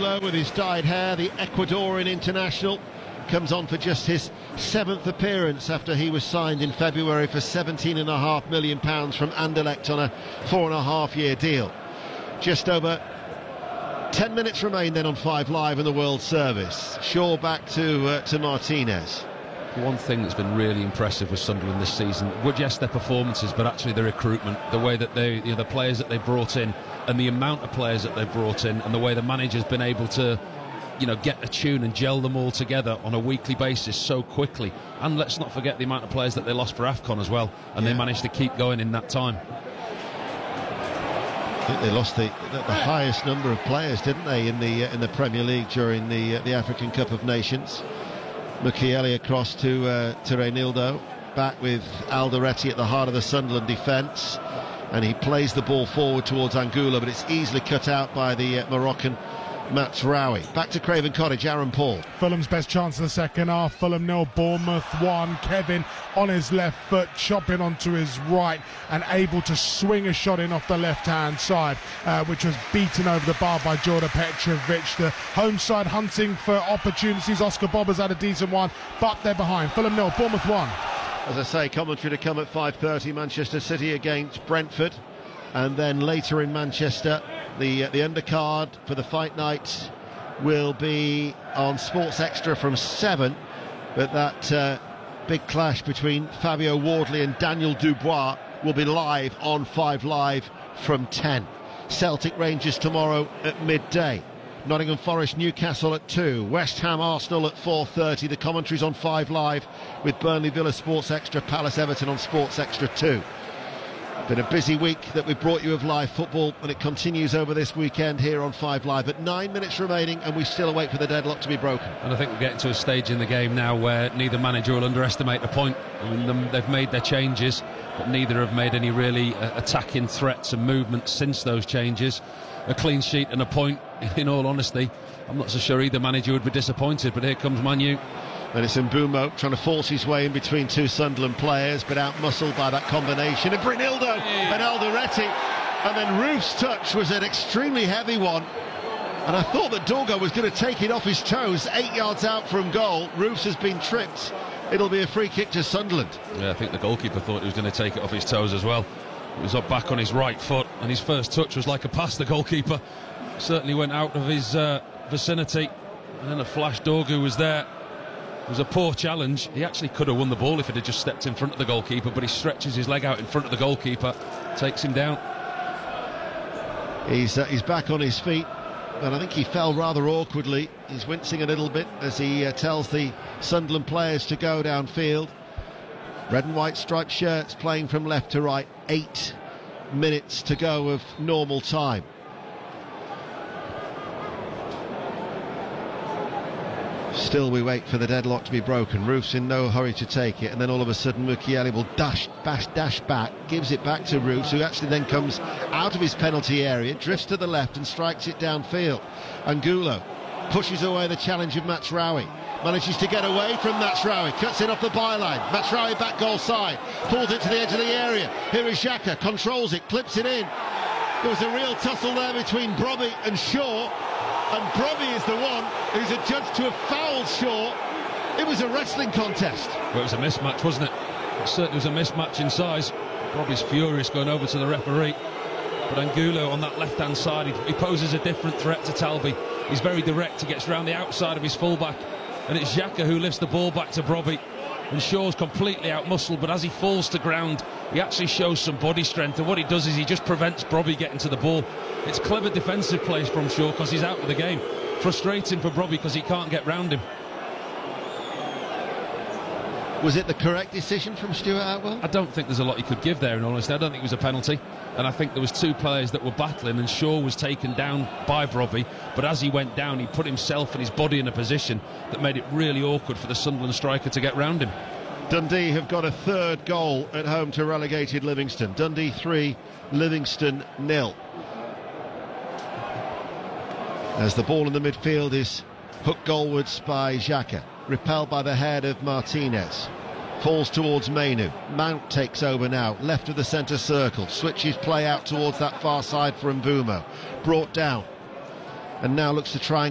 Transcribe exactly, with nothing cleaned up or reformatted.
Angulo with his dyed hair, the Ecuadorian international, comes on for just his seventh appearance after he was signed in February for seventeen and a half million pounds from Anderlecht on a four and a half year deal. Just over ten minutes remain then on Five Live in the World Service. Shaw back to uh, to Martinez. One thing that's been really impressive with Sunderland this season, well, yes, their performances, but actually their recruitment, the way that they, you know, the players that they brought in, and the amount of players that they brought in, and the way the manager's been able to, you know, get a tune and gel them all together on a weekly basis so quickly. And let's not forget the amount of players that they lost for AFCON as well, and yeah. they managed to keep going in that time. I think they lost the, the, the highest number of players, didn't they, in the uh, in the Premier League during the uh, the African Cup of Nations. Mukiele across to uh, to Reinildo, back with Alderete at the heart of the Sunderland defence, and he plays the ball forward towards Angulo, but it's easily cut out by the uh, Moroccan Mazraoui. Back to Craven Cottage, Aaron Paul. Fulham's best chance in the second half. Fulham nil, Bournemouth one. Kevin on his left foot, chopping onto his right and able to swing a shot in off the left-hand side, uh, which was beaten over the bar by Jordan Petrovic. The home side hunting for opportunities. Oscar Bobber's had a decent one, but they're behind. Fulham nil, Bournemouth one. As I say, commentary to come at five thirty, Manchester City against Brentford. And then later in Manchester, the uh, the undercard for the fight night will be on Sports Extra from seven. But that uh, big clash between Fabio Wardley and Daniel Dubois will be live on Five Live from ten. Celtic Rangers tomorrow at midday. Nottingham Forest Newcastle at two. West Ham Arsenal at four thirty. The commentaries on Five Live with Burnley Villa Sports Extra, Palace Everton on Sports Extra two. Been a busy week that we've brought you of live football, and it continues over this weekend here on Five Live. But nine minutes remaining, and we still await for the deadlock to be broken. And I think we're getting to a stage in the game now where neither manager will underestimate the point. I mean, them, they've made their changes, but neither have made any really uh, attacking threats and movements since those changes. A clean sheet and a point, in all honesty. I'm not so sure either manager would be disappointed, but here comes Manu. And it's Mbeumo trying to force his way in between two Sunderland players, but out-muscled by that combination. And Brinildo and Alderete. And then Roof's touch was an extremely heavy one. And I thought that Dorgo was going to take it off his toes, eight yards out from goal. Roofs has been tripped. It'll be a free kick to Sunderland. Yeah, I think the goalkeeper thought he was going to take it off his toes as well. He was up back on his right foot, and his first touch was like a pass. The goalkeeper certainly went out of his uh, vicinity. And then a flash, Dorgo was there. It was a poor challenge. He actually could have won the ball if it had just stepped in front of the goalkeeper, but he stretches his leg out in front of the goalkeeper, takes him down. He's uh, he's back on his feet, but I think he fell rather awkwardly. He's wincing a little bit as he uh, tells the Sunderland players to go downfield. Red and white striped shirts playing from left to right. Eight minutes to go of normal time. Still we wait for the deadlock to be broken. Roof's in no hurry to take it, and then all of a sudden Mukiele will dash, bash, dash back, gives it back to Roofs, who actually then comes out of his penalty area, drifts to the left and strikes it downfield. Angulo pushes away the challenge of Mazraoui, manages to get away from Mazraoui, cuts it off the byline. Mazraoui back goal side, pulls it to the edge of the area. Here is Xhaka, controls it, clips it in. There was a real tussle there between Brobbey and Shaw. And Brobbey is the one who's adjudged to have fouled Shaw. It was a wrestling contest. Well, it was a mismatch, wasn't it? It certainly was a mismatch in size. Brobbey's furious going over to the referee. But Angulo on that left-hand side, he, he poses a different threat to Talby. He's very direct, he gets round the outside of his fullback. And it's Xhaka who lifts the ball back to Brobbey. And Shaw's completely out-muscled, but as he falls to ground, he actually shows some body strength. And what he does is he just prevents Brobbey getting to the ball. It's clever defensive plays from Shaw because he's out of the game. Frustrating for Brobbey because he can't get round him. Was it the correct decision from Stuart Atwell? I don't think there's a lot he could give there, in all honesty. I don't think it was a penalty. And I think there was two players that were battling, and Shaw was taken down by Brobbey. But as he went down, he put himself and his body in a position that made it really awkward for the Sunderland striker to get round him. Dundee have got a third goal at home to relegated Livingston. Dundee three, Livingston nil. As the ball in the midfield is hooked goalwards by Xhaka, repelled by the head of Martinez. Falls towards Mainoo. Mount takes over now, left of the centre circle, switches play out towards that far side for Mbeumo. Brought down, and now looks to try and